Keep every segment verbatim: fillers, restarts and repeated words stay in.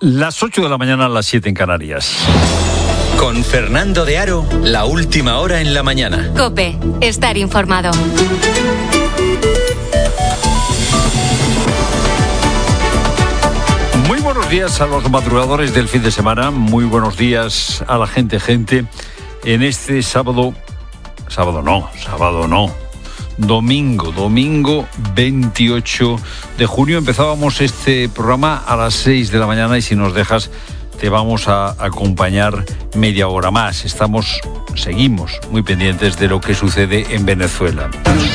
Las ocho de la mañana, a las siete en Canarias. Con Fernando de Aro, la última hora en la mañana. COPE, estar informado. Muy buenos días a los madrugadores del fin de semana. Muy buenos días a la gente, gente. En este sábado, sábado no, sábado no. Domingo, domingo veintiocho de junio. Empezábamos este programa a las seis de la mañana y si nos dejas te vamos a acompañar media hora más. Estamos, seguimos muy pendientes de lo que sucede en Venezuela.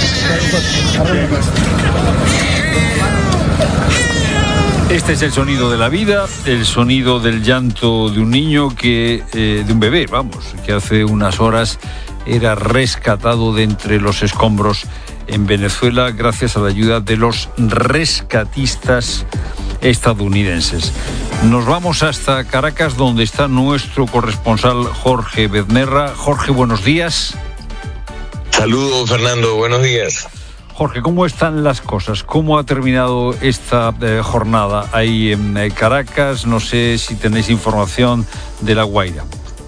Este es el sonido de la vida, el sonido del llanto de un niño que, eh, de un bebé, vamos, que hace unas horas era rescatado de entre los escombros en Venezuela gracias a la ayuda de los rescatistas estadounidenses. Nos vamos hasta Caracas, donde está nuestro corresponsal Jorge Bezmerra. Jorge, buenos días. Saludos, Fernando, buenos días. Jorge, ¿cómo están las cosas? ¿Cómo ha terminado esta eh, jornada ahí en eh, Caracas? No sé si tenéis información de La Guaira.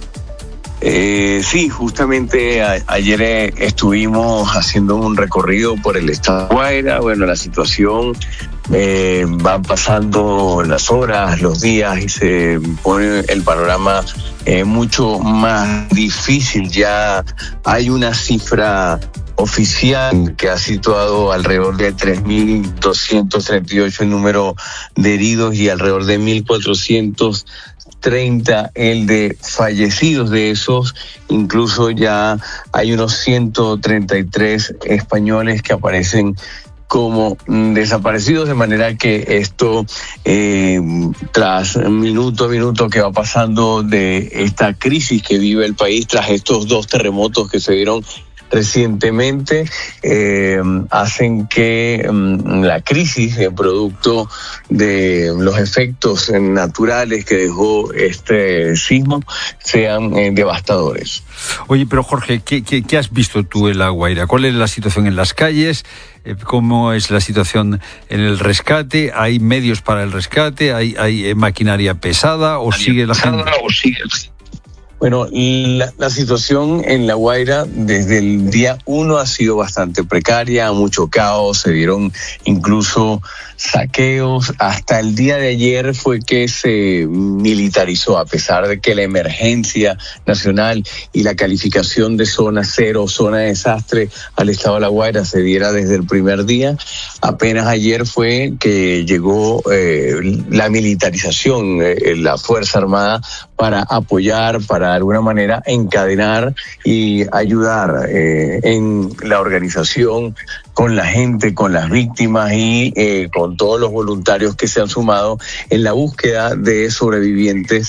Eh, sí, justamente a, ayer eh, estuvimos haciendo un recorrido por el estado de Guaira. Bueno, la situación eh, van pasando las horas, los días y se pone el panorama eh, mucho más difícil. Ya hay una cifra oficial que ha situado alrededor de tres mil doscientos treinta y ocho el número de heridos y alrededor de mil cuatrocientos treinta el de fallecidos. De esos, incluso ya hay unos ciento treinta y tres españoles que aparecen como desaparecidos, de manera que esto, eh, tras minuto a minuto que va pasando de esta crisis que vive el país, tras estos dos terremotos que se dieron recientemente, eh, hacen que um, la crisis, eh, producto de los efectos naturales que dejó este sismo, sean eh, devastadores. Oye, pero Jorge, ¿qué, qué, ¿qué has visto tú en La Guaira? ¿Cuál es la situación en las calles? ¿Cómo es la situación en el rescate? ¿Hay medios para el rescate? ¿Hay, hay maquinaria pesada? ¿O sigue la gente? ¿O sigue? Bueno, la, la situación en La Guaira desde el día uno ha sido bastante precaria, mucho caos, se dieron incluso saqueos. Hasta el día de ayer fue que se militarizó, a pesar de que la emergencia nacional y la calificación de zona cero, zona de desastre al estado de La Guaira se diera desde el primer día. Apenas ayer fue que llegó eh, la militarización, eh, la Fuerza Armada, para apoyar, para de alguna manera encadenar y ayudar eh, en la organización, con la gente, con las víctimas y eh, con todos los voluntarios que se han sumado en la búsqueda de sobrevivientes